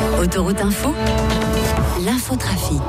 Autoroute Info, l'infotrafic.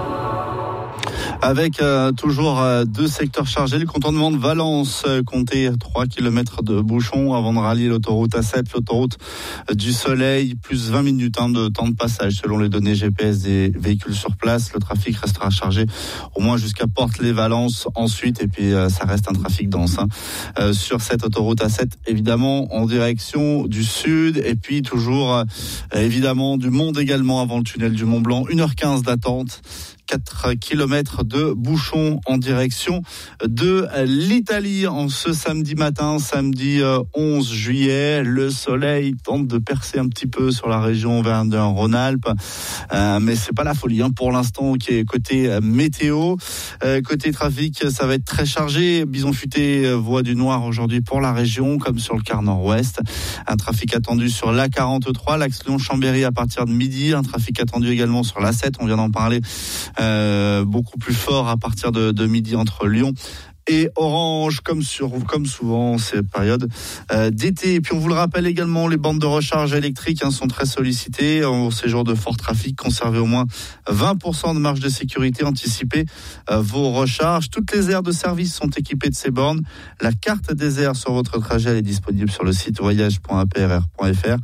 Avec toujours deux secteurs chargés, le cantonnement de Valence comptait 3 km de bouchons avant de rallier l'autoroute A7, l'autoroute du Soleil, plus 20 minutes de temps de passage selon les données GPS des véhicules sur place. Le trafic restera chargé au moins jusqu'à Porte-les-Valences ensuite, et puis ça reste un trafic dense sur cette autoroute A7, évidemment en direction du sud, et puis toujours évidemment du monde également avant le tunnel du Mont-Blanc. 1h15 d'attente, 4 km de bouchons en direction de l'Italie en ce samedi matin, samedi 11 juillet. Le soleil tente de percer un petit peu sur la région Auvergne-Rhône-Alpes, mais c'est pas la folie pour l'instant qui est côté météo. Côté trafic, ça va être très chargé. Bison Futé voit du noir aujourd'hui pour la région, comme sur le quart nord-ouest. Un trafic attendu sur l'A43, l'axe Lyon-Chambéry à partir de midi. Un trafic attendu également sur l'A7, on vient d'en parler. Beaucoup plus fort à partir de midi entre Lyon et Orange, comme souvent ces périodes d'été. Et puis on vous le rappelle également, les bandes de recharge électriques sont très sollicitées en ces jours de fort trafic. Conservez au moins 20% de marge de sécurité, anticipez vos recharges. Toutes les aires de service sont équipées de ces bornes. La carte des aires sur votre trajet, elle est disponible sur le site voyage.aprr.fr,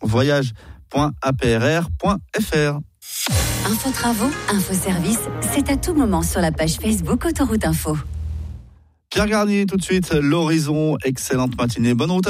voyage.aprr.fr. Info travaux, info service, c'est à tout moment sur la page Facebook Autoroute Info. Pierre Garnier, tout de suite, l'horizon. Excellente matinée, bonne route.